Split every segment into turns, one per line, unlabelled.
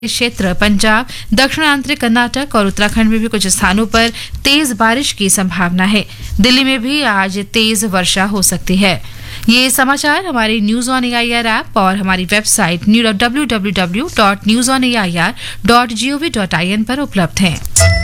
क्षेत्र पंजाब, दक्षिण आंतरिक कर्नाटक और उत्तराखंड में भी कुछ स्थानों पर तेज बारिश की संभावना है। दिल्ली में भी आज तेज वर्षा हो सकती है। ये समाचार हमारे न्यूज ऑन एआईआर ऐप और हमारी वेबसाइट www.newsonair.gov.in पर उपलब्ध हैं।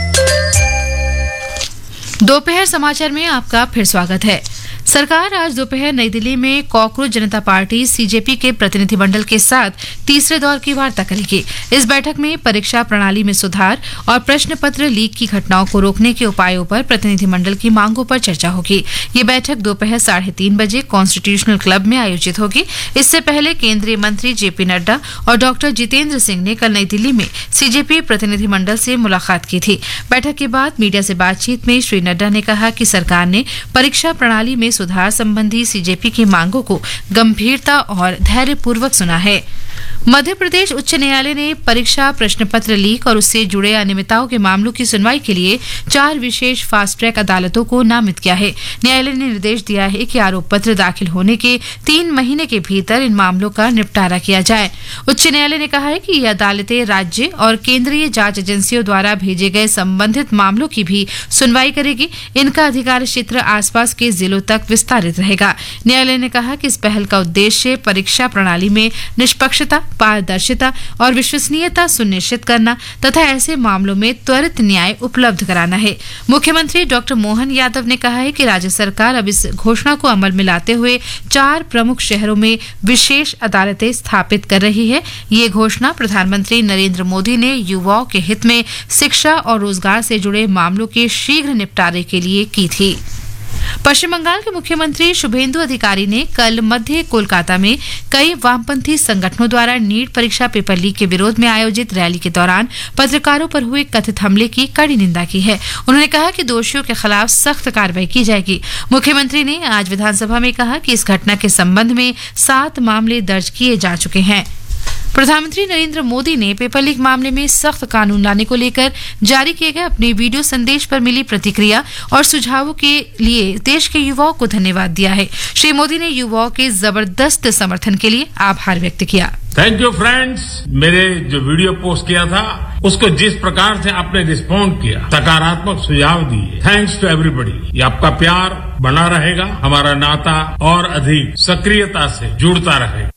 दोपहर समाचार में आपका फिर स्वागत है। सरकार आज दोपहर नई दिल्ली में कॉकरोच जनता पार्टी सीजेपी के प्रतिनिधिमंडल के साथ तीसरे दौर की वार्ता करेगी। इस बैठक में परीक्षा प्रणाली में सुधार और प्रश्न पत्र लीक की घटनाओं को रोकने के उपायों पर प्रतिनिधिमंडल की मांगों पर चर्चा होगी। ये बैठक दोपहर 3:30 बजे कॉन्स्टिट्यूशनल क्लब में आयोजित होगी। इससे पहले केंद्रीय मंत्री जेपी नड्डा और डॉक्टर जितेंद्र सिंह ने कल नई दिल्ली में सीजेपी प्रतिनिधिमंडल से मुलाकात की थी। बैठक के बाद मीडिया से बातचीत में श्री नड्डा ने कहा कि सरकार ने परीक्षा प्रणाली में सुधार संबंधी सीजेपी की मांगों को गंभीरता और धैर्यपूर्वक सुना है। मध्य प्रदेश उच्च न्यायालय ने परीक्षा प्रश्न पत्र लीक और उससे जुड़े अनियमितताओं के मामलों की सुनवाई के लिए 4 विशेष फास्ट ट्रैक अदालतों को नामित किया है। न्यायालय ने निर्देश दिया है कि आरोप पत्र दाखिल होने के 3 महीने के भीतर इन मामलों का निपटारा किया जाए। उच्च न्यायालय ने कहा है कि ये अदालतें राज्य और केंद्रीय जांच एजेंसियों द्वारा भेजे गए संबंधित मामलों की भी सुनवाई करेगी। इनका अधिकार क्षेत्र आसपास के जिलों तक विस्तारित रहेगा। न्यायालय ने कहा कि इस पहल का उद्देश्य परीक्षा प्रणाली में निष्पक्षता, पारदर्शिता और विश्वसनीयता सुनिश्चित करना तथा ऐसे मामलों में त्वरित न्याय उपलब्ध कराना है। मुख्यमंत्री डॉक्टर मोहन यादव ने कहा है कि राज्य सरकार अब इस घोषणा को अमल में लाते हुए 4 प्रमुख शहरों में विशेष अदालतें स्थापित कर रही है। ये घोषणा प्रधानमंत्री नरेंद्र मोदी ने युवाओं के हित में शिक्षा और रोजगार से जुड़े मामलों के शीघ्र निपटारे के लिए की थी। पश्चिम बंगाल के मुख्यमंत्री शुभेंदु अधिकारी ने कल मध्य कोलकाता में कई वामपंथी संगठनों द्वारा नीट परीक्षा पेपर लीक के विरोध में आयोजित रैली के दौरान पत्रकारों पर हुए कथित हमले की कड़ी निंदा की है। उन्होंने कहा कि दोषियों के खिलाफ सख्त कार्रवाई की जाएगी। मुख्यमंत्री ने आज विधानसभा में कहा कि इस घटना के संबंध में 7 मामले दर्ज किए जा चुके हैं। प्रधानमंत्री नरेंद्र मोदी ने पेपर लीक मामले में सख्त कानून लाने को लेकर जारी किए गए अपने वीडियो संदेश पर मिली प्रतिक्रिया और सुझावों के लिए देश के युवाओं को धन्यवाद दिया है। श्री मोदी ने युवाओं के जबरदस्त समर्थन के लिए आभार व्यक्त किया।
Thank you friends. मेरे जो वीडियो पोस्ट किया था उसको जिस प्रकार से आपने रिस्पॉन्ड किया, सकारात्मक सुझाव दिए, थैंक्स टू एवरीबॉडी। ये आपका प्यार बना रहेगा, हमारा नाता और अधिक सक्रियता से जुड़ता रहेगा।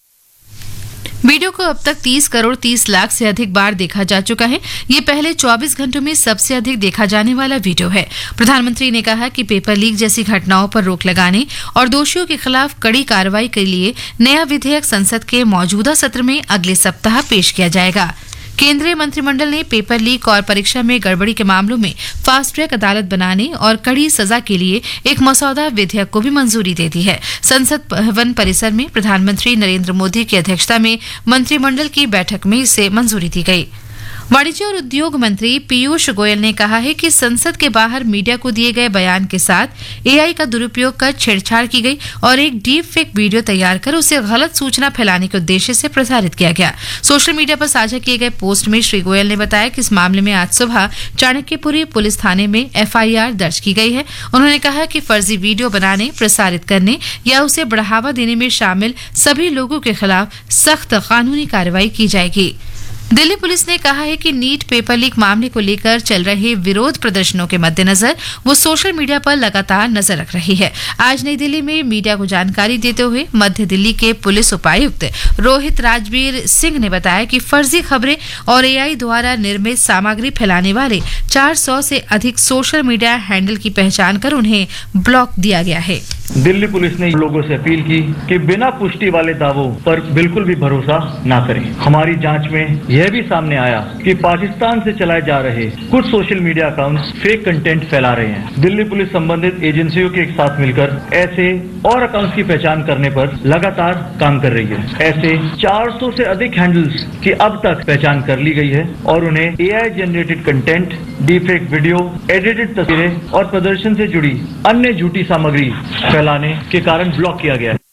वीडियो को अब तक 30 करोड़ 30 लाख से अधिक बार देखा जा चुका है। ये पहले 24 घंटों में सबसे अधिक देखा जाने वाला वीडियो है। प्रधानमंत्री ने कहा कि पेपर लीक जैसी घटनाओं पर रोक लगाने और दोषियों के खिलाफ कड़ी कार्रवाई के लिए नया विधेयक संसद के मौजूदा सत्र में अगले सप्ताह पेश किया जाएगा। केंद्रीय मंत्रिमंडल ने पेपर लीक और परीक्षा में गड़बड़ी के मामलों में फास्ट ट्रैक अदालत बनाने और कड़ी सजा के लिए एक मसौदा विधेयक को भी मंजूरी दे दी है। संसद भवन परिसर में प्रधानमंत्री नरेंद्र मोदी की अध्यक्षता में मंत्रिमंडल की बैठक में इसे मंजूरी दी गई। वाणिज्य और उद्योग मंत्री पीयूष गोयल ने कहा है कि संसद के बाहर मीडिया को दिए गए बयान के साथ एआई का दुरुपयोग कर छेड़छाड़ की गई और एक डीप फेक वीडियो तैयार कर उसे गलत सूचना फैलाने के उद्देश्य से प्रसारित किया गया। सोशल मीडिया पर साझा किए गए पोस्ट में श्री गोयल ने बताया कि इस मामले में आज सुबह चाणक्यपुरी पुलिस थाने में एफआईआर दर्ज की गई है। उन्होंने कहा कि फर्जी वीडियो बनाने, प्रसारित करने या उसे बढ़ावा देने में शामिल सभी लोगों के खिलाफ सख्त कानूनी कार्रवाई की जाएगी। दिल्ली पुलिस ने कहा है कि नीट पेपर लीक मामले को लेकर चल रहे विरोध प्रदर्शनों के मद्देनजर वो सोशल मीडिया पर लगातार नजर रख रही है। आज नई दिल्ली में मीडिया को जानकारी देते हुए मध्य दिल्ली के पुलिस उपायुक्त रोहित राजवीर सिंह ने बताया कि फर्जी खबरें और एआई द्वारा निर्मित सामग्री फैलाने वाले 400 से अधिक सोशल मीडिया हैंडल की पहचान कर उन्हें ब्लॉक दिया गया है।
दिल्ली पुलिस ने लोगों से अपील की कि बिना पुष्टि वाले दावों पर बिल्कुल भी भरोसा ना करें। हमारी जांच में यह भी सामने आया कि पाकिस्तान से चलाए जा रहे कुछ social media accounts fake content फैला रहे हैं। दिल्ली पुलिस संबंधित एजेंसियों के साथ मिलकर ऐसे और अकाउंट्स की पहचान करने पर लगातार काम कर रही है। ऐसे 400 से अधिक हैंडल्स की अब तक पहचान कर ली गई है और उन्हें AI generated content, deepfake video, edited तस्वीरें और प्रदर्शन से जुड़ी अन्य झूठी सामग्री फैलाने के कारण ब्लॉक किया गया है।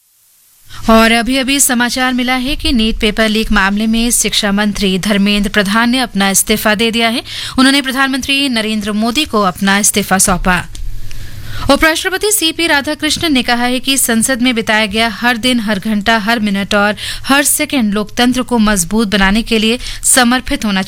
और अभी समाचार मिला है कि नीट पेपर लीक मामले में शिक्षा मंत्री धर्मेंद्र प्रधान ने अपना इस्तीफा दे दिया है। उन्होंने प्रधानमंत्री नरेंद्र मोदी को अपना इस्तीफा सौंपा। उपराष्ट्रपति सीपी राधाकृष्णन ने कहा है कि संसद में बिताया गया हर दिन, हर घंटा, हर मिनट और हर सेकंड लोकतंत्र को मजबूत बनाने के लिए समर्पित होना